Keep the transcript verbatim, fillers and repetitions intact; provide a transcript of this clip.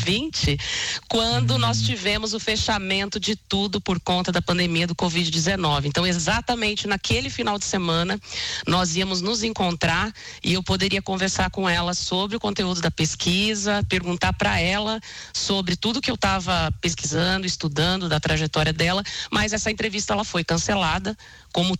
vinte, quando uhum. nós tivemos o fechamento de tudo por conta da pandemia do covid dezenove. Então, exatamente naquele final de semana, nós íamos nos encontrar e eu poderia conversar com ela sobre o conteúdo da pesquisa, perguntar para ela sobre tudo que eu estava pesquisando, estudando, da trajetória dela, mas essa entrevista ela foi cancelada, como